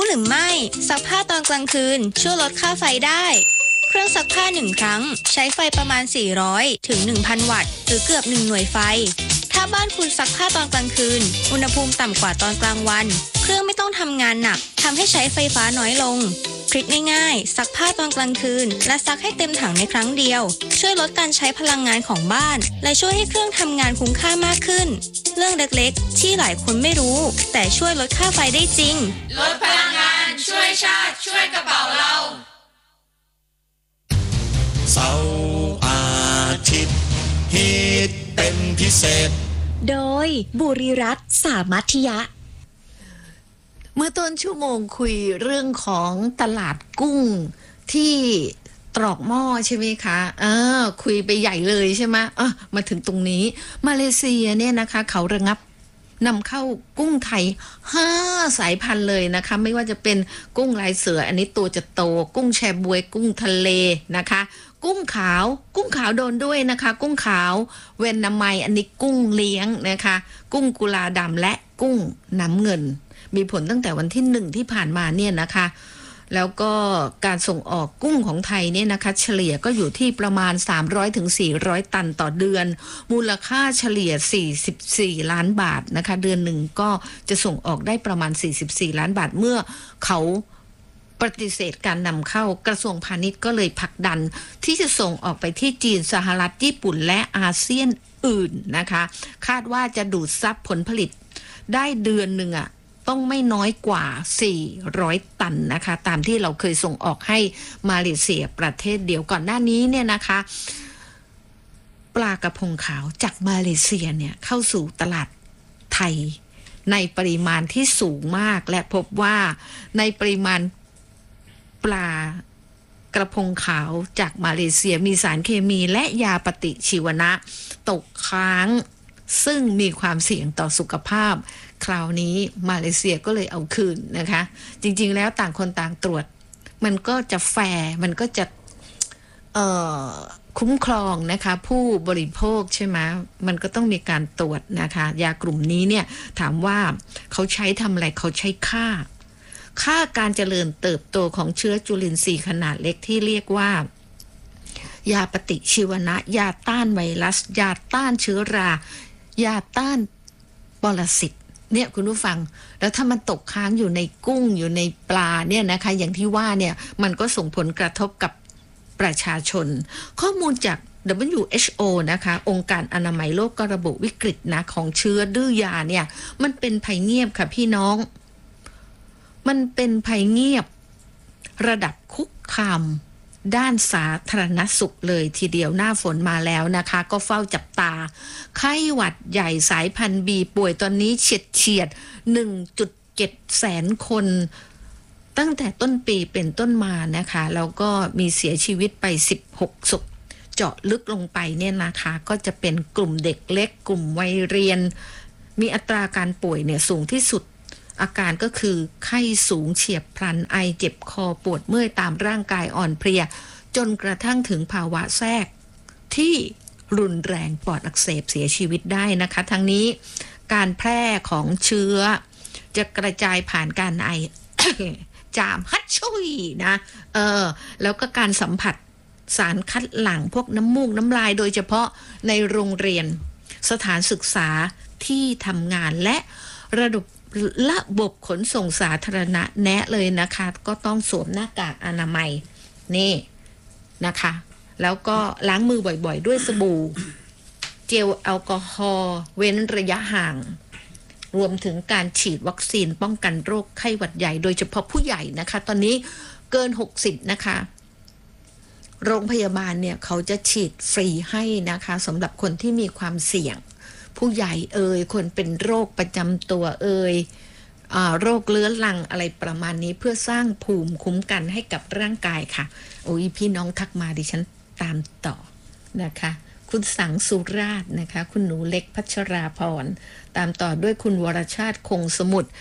รือไม่ซักผ้าตอนกลางคืนช่วยลดค่าไฟได้เครื่องซักผ้า1ครั้งใช้ไฟประมาณ400ถึง 1,000 วัตต์หรือเกือบ1หน่วยไฟถ้าบ้านคุณซักผ้าตอนกลางคืนอุณหภูมิต่ำกว่าตอนกลางวันเครื่องไม่ต้องทำงานหนักทำให้ใช้ไฟฟ้าน้อยลงทริคง่ายๆซักผ้าตอนกลางคืนและซักให้เต็มถังในครั้งเดียวช่วยลดการใช้พลังงานของบ้านและช่วยให้เครื่องทำงานคุ้มค่ามากขึ้นเรื่องเล็กๆที่หลายคนไม่รู้แต่ช่วยลดค่าไฟได้จริงลดพลังงานช่วยชาติช่วยกระเป๋าเราเสาร์อาทิตย์ฮิตเป็นพิเศษโดยบุริรัตน์สามัคยะเมื่อต้นชั่วโมงคุยเรื่องของตลาดกุ้งที่ตรอกหม้อใช่ไหมคะคุยไปใหญ่เลยใช่ไหมมาถึงตรงนี้มาเลเซียเนี่ยนะคะเขาระงับนำเข้ากุ้งไทย5สายพันธุ์เลยนะคะไม่ว่าจะเป็นกุ้งลายเสืออันนี้ตัวจะโตกุ้งแชบวยกุ้งทะเลนะคะกุ้งขาวโดนด้วยนะคะกุ้งขาวเวนนามัยอันนี้กุ้งเลี้ยงนะคะกุ้งกุลาดำและกุ้งน้ำเงินมีผลตั้งแต่วันที่1ที่ผ่านมาเนี่ยนะคะแล้วก็การส่งออกกุ้งของไทยเนี่ยนะคะเฉลี่ยก็อยู่ที่ประมาณ300ถึง400ตันต่อเดือนมูลค่าเฉลี่ย44ล้านบาทนะคะเดือนหนึ่งก็จะส่งออกได้ประมาณ44ล้านบาทเมื่อเขาปฏิเสธการนำเข้ากระทรวงพาณิชย์ก็เลยผลักดันที่จะส่งออกไปที่จีนสหรัฐญี่ปุ่นและอาเซียนอื่นนะคะคาดว่าจะดูดซับผลผลิตได้เดือนหนึ่งต้องไม่น้อยกว่า400ตันนะคะตามที่เราเคยส่งออกให้มาเลเซียประเทศเดียวก่อนหน้านี้เนี่ยนะคะปลากระพงขาวจากมาเลเซียเนี่ยเข้าสู่ตลาดไทยในปริมาณที่สูงมากและพบว่าในปริมาณปลากระพงขาวจากมาเลเซียมีสารเคมีและยาปฏิชีวนะตกค้างซึ่งมีความเสี่ยงต่อสุขภาพคราวนี้มาเลเซียก็เลยเอาคืนนะคะจริงๆแล้วต่างคนต่างตรวจมันก็จะแฟร์มันก็จะคุ้มครองนะคะผู้บริโภคใช่ไหมมันก็ต้องมีการตรวจนะคะยากลุ่มนี้เนี่ยถามว่าเขาใช้ทำอะไรเขาใช้ฆ่าการเจริญเติบโตของเชื้อจุลินทรีย์ขนาดเล็กที่เรียกว่ายาปฏิชีวนะยาต้านไวรัสยาต้านเชื้อรายาต้านปรสิตเนี่ยคุณผู้ฟังแล้วถ้ามันตกค้างอยู่ในกุ้งอยู่ในปลาเนี่ยนะคะอย่างที่ว่าเนี่ยมันก็ส่งผลกระทบกับประชาชนข้อมูลจาก WHO นะคะองค์การอนามัยโลกก็ระบุวิกฤตนะของเชื้อดื้อยาเนี่ยมันเป็นภัยเงียบค่ะพี่น้องมันเป็นภัยเงียบระดับคุกคามด้านสาธารณสุขเลยทีเดียวหน้าฝนมาแล้วนะคะก็เฝ้าจับตาไข้หวัดใหญ่สายพันธุ์บีป่วยตอนนี้เฉียด 1.7 แสนคนตั้งแต่ต้นปีเป็นต้นมานะคะแล้วก็มีเสียชีวิตไป16ศพเจาะลึกลงไปเนี่ยนะคะก็จะเป็นกลุ่มเด็กเล็กกลุ่มวัยเรียนมีอัตราการป่วยเนี่ยสูงที่สุดอาการก็คือไข้สูงเฉียบพลันไอเจ็บคอปวดเมื่อยตามร่างกายอ่อนเพลียจนกระทั่งถึงภาวะแทรกที่รุนแรงปอดอักเสบเสียชีวิตได้นะคะทั้งนี้การแพร่ของเชื้อจะกระจายผ่านการไอ จามฮัดชุยนะแล้วก็การสัมผัสสารคัดหลั่งพวกน้ำมูกน้ำลายโดยเฉพาะในโรงเรียนสถานศึกษาที่ทำงานและระบบขนส่งสาธารณะแนะเลยนะคะก็ต้องสวมหน้ากากอนามัยนี่นะคะแล้วก็ล้างมือบ่อยๆด้วยสบู่เจลแอลกอฮอล์เว้นระยะห่างรวมถึงการฉีดวัคซีนป้องกันโรคไข้หวัดใหญ่โดยเฉพาะผู้ใหญ่นะคะตอนนี้เกิน60นะคะโรงพยาบาลเนี่ยเขาจะฉีดฟรีให้นะคะสำหรับคนที่มีความเสี่ยงผู้ใหญ่คนเป็นโรคประจำตัวโรคเรื้อรังอะไรประมาณนี้เพื่อสร้างภูมิคุ้มกันให้กับร่างกายค่ะโอ้ยพี่น้องทักมาดิฉันตามต่อนะคะคุณสังสุราษฎร์นะคะคุณหนูเล็กพัชราพรตามต่อด้วยคุณวรชาติคงสมุทร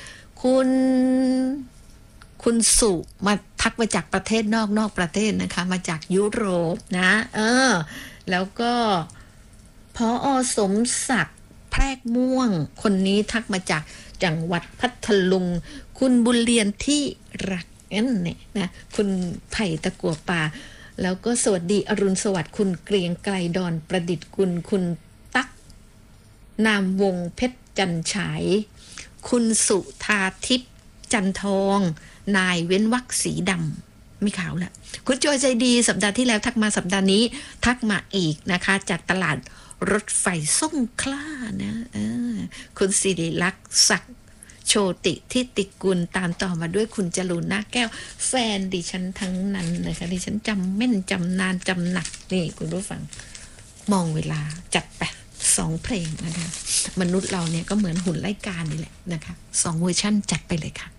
คุณสุมาทักมาจากประเทศนอกประเทศนะคะมาจากยุโรปนะแล้วก็ผอ.สมศักดิ์แพรกม่วงคนนี้ทักมาจากจังหวัดพัทลุงคุณบุญเรียนที่รักนั่นเนี่ยนะคุณไผ่ตะกั่วป่าแล้วก็สวัสดีอรุณสวัสดิ์คุณเกรียงไกรดอนประดิษฐ์คุณตั๊กนามวงเพชรจันฉายคุณสุธาทิพย์จันทองนายเว้นวรรคสีดำไม่ขาวละคุณจอยใจดีสัปดาห์ที่แล้วทักมาสัปดาห์นี้ทักมาอีกนะคะจากตลาดรถไฟสงขลานะคุณศิริลักษณ์ศักดิ์โชติทิติกุลตามต่อมาด้วยคุณจรูนนาแก้วแฟนดิฉันทั้งนั้นนะคะดิฉันจำแม่นจำนานจำหนักนี่คุณผู้ฟังมองเวลาจัดไป2 เพลงนะคะมนุษย์เราเนี่ยก็เหมือนหุ่นไล่กานี่แหละนะคะ2 เวอร์ชั่นจัดไปเลยค่ะ